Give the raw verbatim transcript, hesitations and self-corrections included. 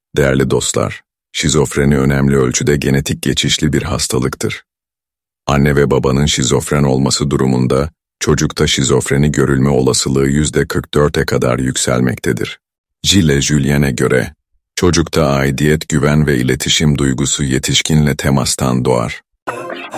Değerli dostlar, şizofreni önemli ölçüde genetik geçişli bir hastalıktır. Anne ve babanın şizofren olması durumunda, çocukta şizofreni görülme olasılığı yüzde kırk dörde kadar yükselmektedir. Gilles Julien'e göre, çocukta aidiyet, güven ve iletişim duygusu yetişkinle temastan doğar.